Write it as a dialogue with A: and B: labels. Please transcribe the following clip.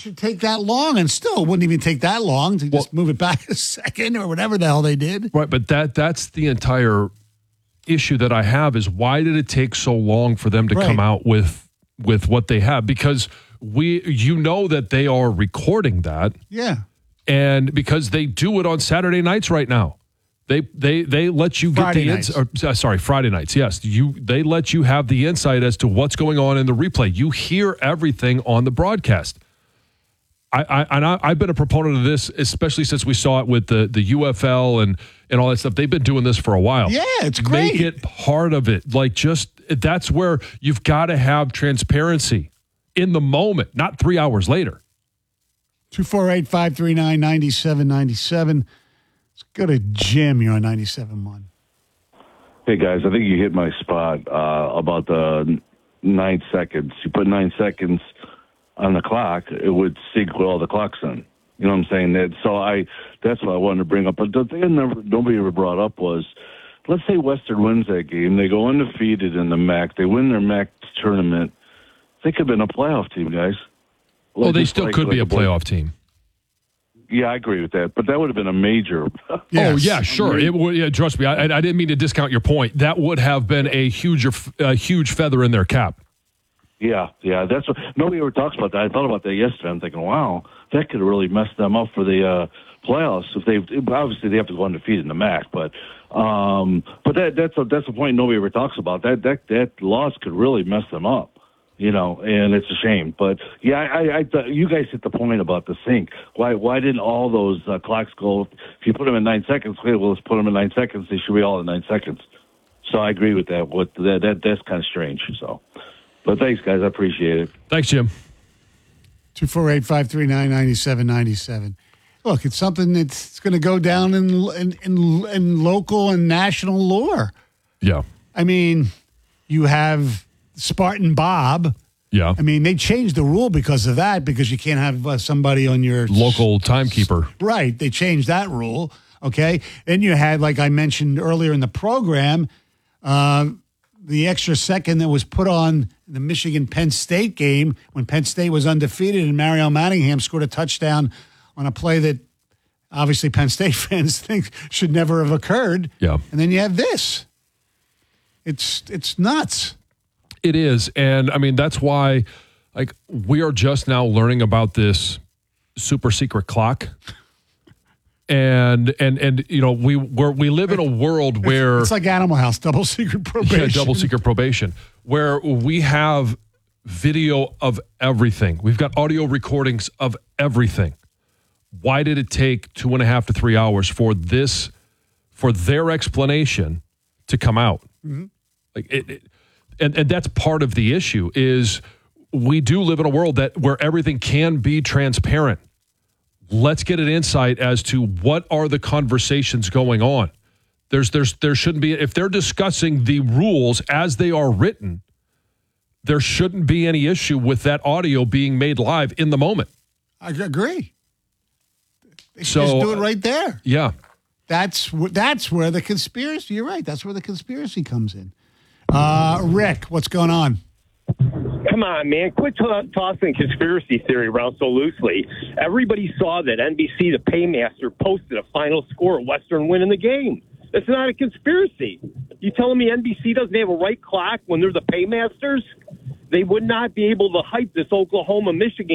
A: Should take that long, and still it wouldn't even take that long to just move it back a second or whatever the hell they did.
B: Right, but that's the entire issue that I have is why did it take so long for them to come out with what they have? Because that they are recording that.
A: Yeah.
B: And because they do it on Saturday nights right now. They let you get Friday nights. Yes. They let you have the insight as to what's going on in the replay. You hear everything on the broadcast. I've been a proponent of this, especially since we saw it with the UFL and all that stuff. They've been doing this for a while.
A: Yeah, it's great.
B: Make it part of it. That's where you've got to have transparency in the moment, not 3 hours later.
A: 248-539-9797. Let's go to Jim. You're on 97.1.
C: Hey, guys, I think you hit my spot about the 9 seconds. You put 9 seconds on the clock, it would sync with all the clocks in. You know what I'm saying? That's what I wanted to bring up. But the thing nobody ever brought up was, let's say Western wins that game. They go undefeated in the MAC. They win their MAC tournament. They could have been a playoff team, guys.
B: Well, they still could be a playoff team.
C: Yeah, I agree with that. But that would have been a major.
B: Yes. Oh, yeah, sure. It would, trust me, I didn't mean to discount your point. That would have been a huge feather in their cap.
C: Yeah, that's what nobody ever talks about that. I thought about that yesterday. I'm thinking, wow, that could have really messed them up for the playoffs. If obviously they have to go undefeated in the MAC, but that's a point nobody ever talks about. That loss could really mess them up, and it's a shame. But yeah, you guys hit the point about the sync. Why didn't all those clocks go? If you put them in 9 seconds, okay, well, let's put them in 9 seconds. They should be all in 9 seconds. So I agree with that. That's kind of strange. So. But thanks, guys. I appreciate it.
B: Thanks, Jim.
A: 248-539-9797. Look, it's something that's going to go down in local and national lore.
B: Yeah.
A: I mean, you have Spartan Bob.
B: Yeah.
A: I mean, they changed the rule because of that, because you can't have somebody on your
B: local timekeeper.
A: Right. They changed that rule. Okay. Then you had, like I mentioned earlier in the program, the extra second that was put on the Michigan-Penn State game when Penn State was undefeated and Mario Manningham scored a touchdown on a play that obviously Penn State fans think should never have occurred.
B: Yeah.
A: And then you have this. It's nuts.
B: It is. And, I mean, that's why, we are just now learning about this super secret clock. And we live in a world where
A: it's like Animal House, double secret probation.
B: Yeah, double secret probation, where we have video of everything. We've got audio recordings of everything. Why did it take 2.5 to 3 hours for their explanation to come out? Mm-hmm. And that's part of the issue is we do live in a world where everything can be transparent. Let's get an insight as to what are the conversations going on. There shouldn't be, if they're discussing the rules as they are written, there shouldn't be any issue with that audio being made live in the moment.
A: I agree. They should just do it right there.
B: Yeah.
A: That's where the conspiracy, you're right, that's where the conspiracy comes in. Rick, what's going on?
D: Come on, man. Quit tossing conspiracy theory around so loosely. Everybody saw that NBC, the paymaster, posted a final score of Western winning the game. That's not a conspiracy. You telling me NBC doesn't have a right clock when they're the paymasters? They would not be able to hype this Oklahoma-Michigan